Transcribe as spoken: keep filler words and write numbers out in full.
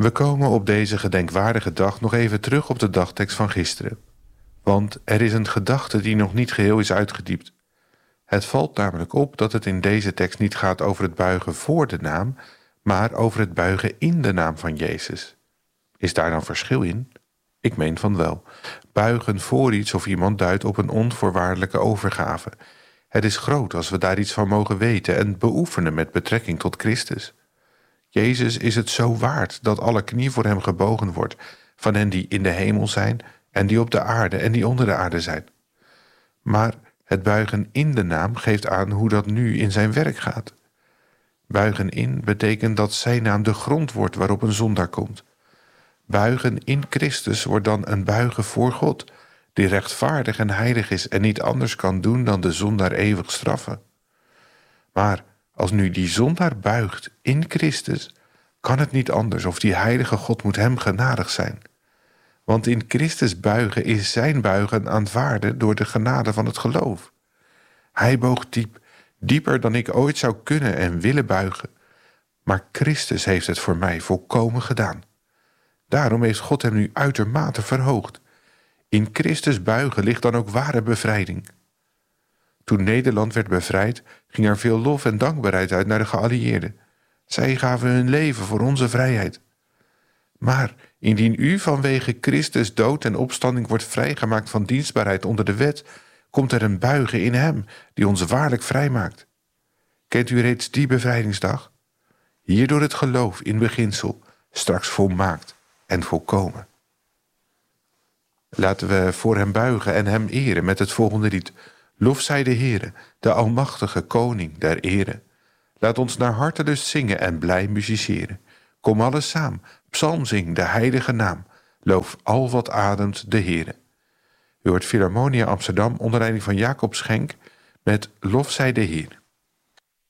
We komen op deze gedenkwaardige dag nog even terug op de dagtekst van gisteren. Want er is een gedachte die nog niet geheel is uitgediept. Het valt namelijk op dat het in deze tekst niet gaat over het buigen voor de naam, maar over het buigen in de naam van Jezus. Is daar dan verschil in? Ik meen van wel. Buigen voor iets of iemand duidt op een onvoorwaardelijke overgave. Het is groot als we daar iets van mogen weten en beoefenen met betrekking tot Christus. Jezus is het zo waard dat alle knie voor hem gebogen wordt, van hen die in de hemel zijn en die op de aarde en die onder de aarde zijn. Maar het buigen in de naam geeft aan hoe dat nu in zijn werk gaat. Buigen in betekent dat zijn naam de grond wordt waarop een zondaar komt. Buigen in Christus wordt dan een buigen voor God, die rechtvaardig en heilig is en niet anders kan doen dan de zondaar eeuwig straffen. Maar als nu die zondaar buigt in Christus, kan het niet anders of die heilige God moet hem genadig zijn. Want in Christus buigen is zijn buigen aanvaarden door de genade van het geloof. Hij boog diep, dieper dan ik ooit zou kunnen en willen buigen. Maar Christus heeft het voor mij volkomen gedaan. Daarom heeft God hem nu uitermate verhoogd. In Christus buigen ligt dan ook ware bevrijding. Toen Nederland werd bevrijd, ging er veel lof en dankbaarheid uit naar de geallieerden. Zij gaven hun leven voor onze vrijheid. Maar indien u vanwege Christus dood en opstanding wordt vrijgemaakt van dienstbaarheid onder de wet, komt er een buigen in hem die ons waarlijk vrijmaakt. Kent u reeds die bevrijdingsdag? Hierdoor het geloof in beginsel, straks volmaakt en volkomen. Laten we voor hem buigen en hem eren met het volgende lied. Lof zij de Heere, de almachtige koning der ere. Laat ons naar hartelust zingen en blij musiceren. Kom alles saam, psalm zing de heilige naam. Loof al wat ademt de Heere. U hoort Philharmonia Amsterdam onder leiding van Jacob Schenk met Lof zij de Heer.